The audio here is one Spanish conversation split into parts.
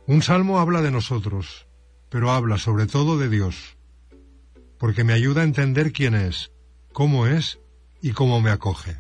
Un salmo habla de nosotros, pero habla sobre todo de Dios, porque me ayuda a entender quién es y cómo me acoge.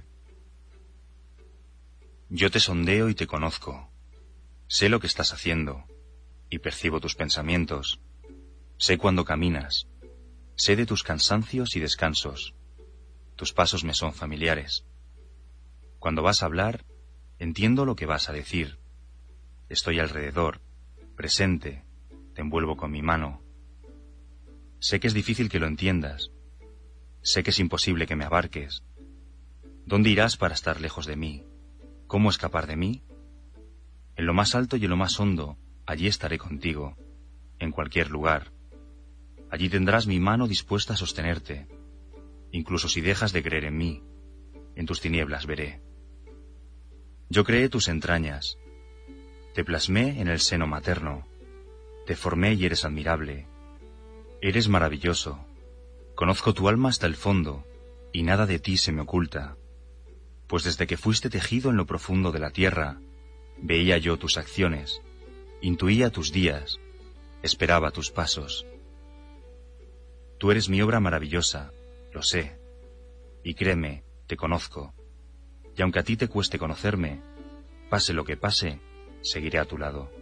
Yo te sondeo y te conozco. Sé lo que estás haciendo, y percibo tus pensamientos. Sé cuándo caminas. Sé de tus cansancios y descansos. Tus pasos me son familiares. Cuando vas a hablar, entiendo lo que vas a decir. Estoy alrededor, presente, te envuelvo con mi mano. Sé que es difícil que lo entiendas. Sé que es imposible que me abarques. ¿Dónde irás para estar lejos de mí? ¿Cómo escapar de mí? En lo más alto y en lo más hondo, allí estaré contigo, en cualquier lugar. Allí tendrás mi mano dispuesta a sostenerte. Incluso si dejas de creer en mí, en tus tinieblas veré. Yo creé tus entrañas. Te plasmé en el seno materno. Te formé y eres admirable. Eres maravilloso. Conozco tu alma hasta el fondo, y nada de ti se me oculta. Pues desde que fuiste tejido en lo profundo de la tierra, veía yo tus acciones, intuía tus días, esperaba tus pasos. Tú eres mi obra maravillosa, lo sé, y créeme, te conozco, y aunque a ti te cueste conocerme, pase lo que pase, seguiré a tu lado.